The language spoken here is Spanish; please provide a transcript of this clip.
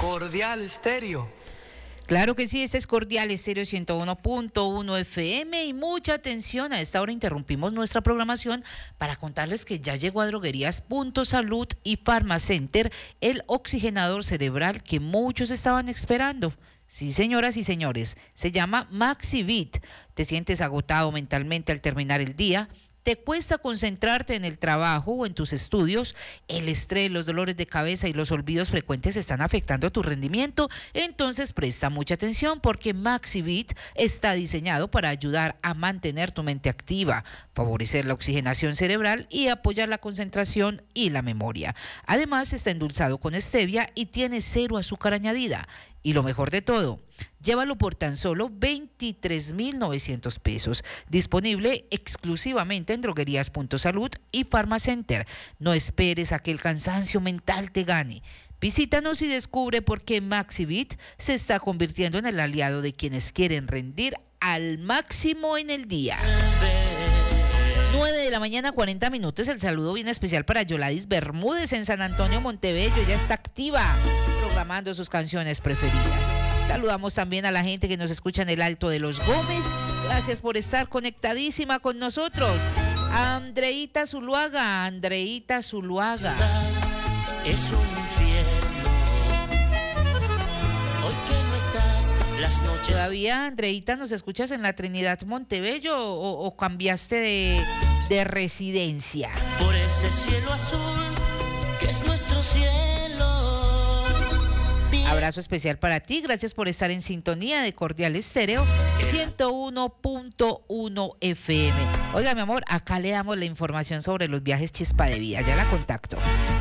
Cordial Estéreo. Claro que sí, este es Cordial Estéreo 101.1 FM y mucha atención. A esta hora interrumpimos nuestra programación para contarles que ya llegó a Droguerías Punto Salud y Pharmacenter el oxigenador cerebral que muchos estaban esperando. Sí, señoras y señores, se llama MaxiVit. ¿Te sientes agotado mentalmente al terminar el día? ¿Te cuesta concentrarte en el trabajo o en tus estudios? El estrés, los dolores de cabeza y los olvidos frecuentes están afectando tu rendimiento. Entonces presta mucha atención porque MaxiVit está diseñado para ayudar a mantener tu mente activa, favorecer la oxigenación cerebral y apoyar la concentración y la memoria. Además está endulzado con stevia y tiene 0 azúcar añadida. Y lo mejor de todo, llévalo por tan solo 23.900 pesos. Disponible exclusivamente en Droguerías Punto Salud y Pharmacenter. No esperes a que el cansancio mental te gane. Visítanos y descubre por qué MaxiVit se está convirtiendo en el aliado de quienes quieren rendir al máximo en el día. 9 de la mañana, 40 minutos. El saludo bien especial para Yoladis Bermúdez en San Antonio, Montebello. Ya está activa programando sus canciones preferidas. Saludamos también a la gente que nos escucha en el Alto de los Gómez. Gracias por estar conectadísima con nosotros. Andreita Zuluaga. Es un infierno. Hoy que no estás, las noches. ¿Todavía, Andreita, nos escuchas en la Trinidad Montebello o cambiaste de residencia? Por ese cielo azul que es nuestro cielo. Abrazo especial para ti, gracias por estar en sintonía de Cordial Estéreo 101.1 FM. Oiga, mi amor, acá le damos la información sobre los viajes Chispa de Vida, ya la contacto.